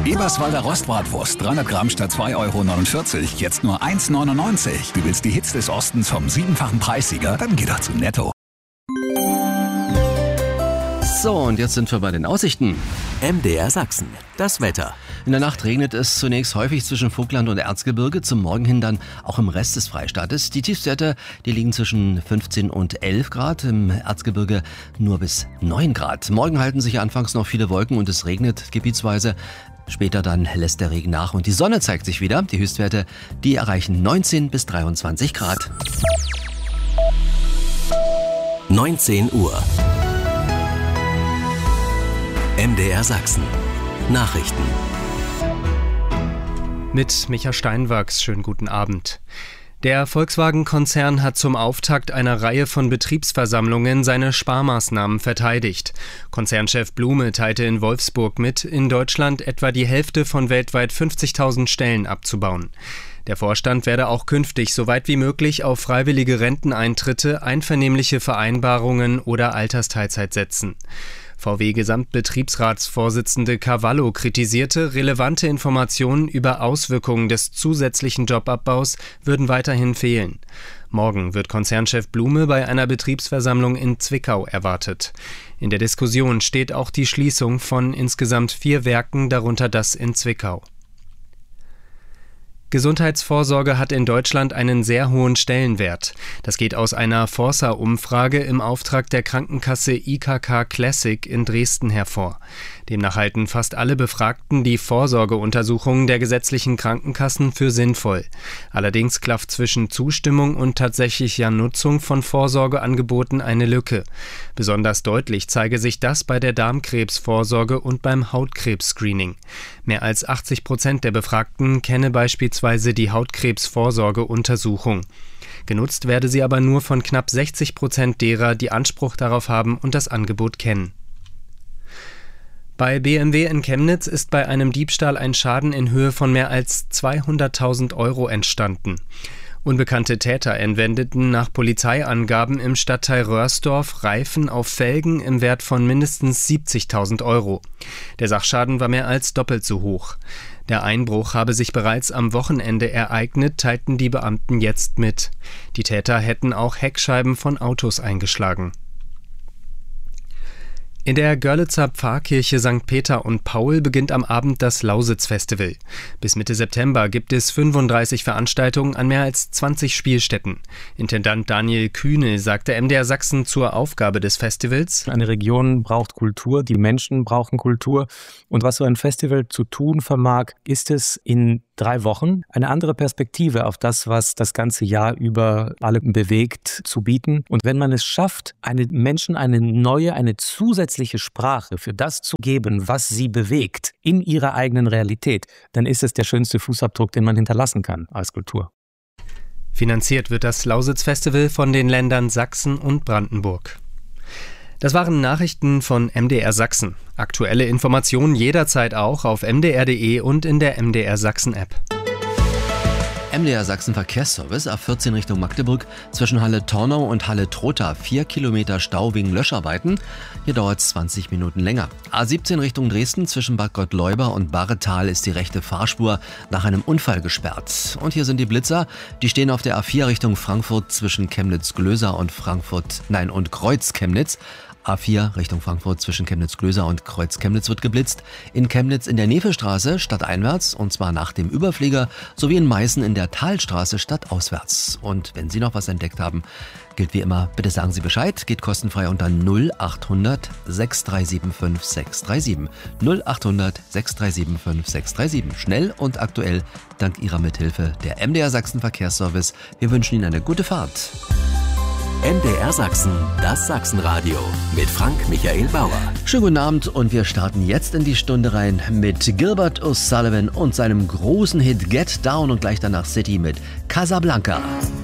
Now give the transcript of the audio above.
Eberswalder Rostbratwurst, 300 Gramm statt 2,49 €, jetzt nur 1,99 €. Du willst die Hits des Ostens vom 7-fachen Preissieger? Dann geh doch zu Netto. So, und jetzt sind wir bei den Aussichten. MDR Sachsen, das Wetter. In der Nacht regnet es zunächst häufig zwischen Vogtland und Erzgebirge, zum Morgen hin dann auch im Rest des Freistaates. Die Tiefstwerte, die liegen zwischen 15 und 11 Grad, im Erzgebirge nur bis 9 Grad. Morgen halten sich anfangs noch viele Wolken und es regnet gebietsweise. Später dann lässt der Regen nach und die Sonne zeigt sich wieder. Die Höchstwerte, die erreichen 19 bis 23 Grad. 19 Uhr. MDR Sachsen. Nachrichten. Mit Micha Steinwachs, schönen guten Abend. Der Volkswagen-Konzern hat zum Auftakt einer Reihe von Betriebsversammlungen seine Sparmaßnahmen verteidigt. Konzernchef Blume teilte in Wolfsburg mit, in Deutschland etwa die Hälfte von weltweit 50.000 Stellen abzubauen. Der Vorstand werde auch künftig so weit wie möglich auf freiwillige Renteneintritte, einvernehmliche Vereinbarungen oder Altersteilzeit setzen. VW-Gesamtbetriebsratsvorsitzende Cavallo kritisierte, relevante Informationen über Auswirkungen des zusätzlichen Jobabbaus würden weiterhin fehlen. Morgen wird Konzernchef Blume bei einer Betriebsversammlung in Zwickau erwartet. In der Diskussion steht auch die Schließung von insgesamt 4 Werken, darunter das in Zwickau. Gesundheitsvorsorge hat in Deutschland einen sehr hohen Stellenwert. Das geht aus einer Forsa-Umfrage im Auftrag der Krankenkasse IKK Classic in Dresden hervor. Demnach halten fast alle Befragten die Vorsorgeuntersuchungen der gesetzlichen Krankenkassen für sinnvoll. Allerdings klafft zwischen Zustimmung und tatsächlicher Nutzung von Vorsorgeangeboten eine Lücke. Besonders deutlich zeige sich das bei der Darmkrebsvorsorge und beim Hautkrebs-Screening. Mehr als 80% der Befragten kenne beispielsweise die Hautkrebsvorsorgeuntersuchung. Genutzt werde sie aber nur von knapp 60% derer, die Anspruch darauf haben und das Angebot kennen. Bei BMW in Chemnitz ist bei einem Diebstahl ein Schaden in Höhe von mehr als 200.000 € entstanden. Unbekannte Täter entwendeten nach Polizeiangaben im Stadtteil Röhrsdorf Reifen auf Felgen im Wert von mindestens 70.000 €. Der Sachschaden war mehr als doppelt so hoch. Der Einbruch habe sich bereits am Wochenende ereignet, teilten die Beamten jetzt mit. Die Täter hätten auch Heckscheiben von Autos eingeschlagen. In der Görlitzer Pfarrkirche St. Peter und Paul beginnt am Abend das Lausitz-Festival. Bis Mitte September gibt es 35 Veranstaltungen an mehr als 20 Spielstätten. Intendant Daniel Kühne sagte MDR Sachsen zur Aufgabe des Festivals: Eine Region braucht Kultur, die Menschen brauchen Kultur. Und was so ein Festival zu tun vermag, ist es in 3 Wochen eine andere Perspektive auf das, was das ganze Jahr über alle bewegt, zu bieten. Und wenn man es schafft, Menschen eine neue, eine zusätzliche Sprache für das zu geben, was sie bewegt, in ihrer eigenen Realität, dann ist es der schönste Fußabdruck, den man hinterlassen kann als Kultur. Finanziert wird das Lausitz-Festival von den Ländern Sachsen und Brandenburg. Das waren Nachrichten von MDR Sachsen. Aktuelle Informationen jederzeit auch auf mdr.de und in der MDR Sachsen-App. MDR Sachsen Verkehrsservice, A14 Richtung Magdeburg, zwischen Halle-Tornau und Halle-Trotha 4 Kilometer Stau wegen Löscharbeiten. Hier dauert es 20 Minuten länger. A17 Richtung Dresden, zwischen Bad Gottleuba und Barretal ist die rechte Fahrspur nach einem Unfall gesperrt. Und hier sind die Blitzer, die stehen auf der A4 Richtung Frankfurt zwischen Chemnitz-Glöser und Kreuz-Chemnitz. A4 Richtung Frankfurt zwischen Chemnitz-Glöser und Kreuz-Chemnitz wird geblitzt. In Chemnitz in der Nevestraße stadteinwärts, und zwar nach dem Überflieger, sowie in Meißen in der Talstraße stadtauswärts. Und wenn Sie noch was entdeckt haben, gilt wie immer, bitte sagen Sie Bescheid. Geht kostenfrei unter 0800 6375 637. 0800 6375 637. Schnell und aktuell dank Ihrer Mithilfe der MDR Sachsen Verkehrsservice. Wir wünschen Ihnen eine gute Fahrt. MDR Sachsen, das Sachsenradio mit Frank Michael Bauer. Schönen guten Abend und wir starten jetzt in die Stunde rein mit Gilbert O'Sullivan und seinem großen Hit Get Down und gleich danach City mit Casablanca.